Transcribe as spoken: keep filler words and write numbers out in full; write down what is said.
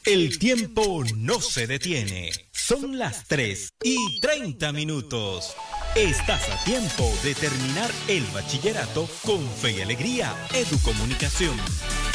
El tiempo no se detiene. Son las tres y treinta minutos. Estás a tiempo de terminar el bachillerato con fe y alegría. Educomunicación.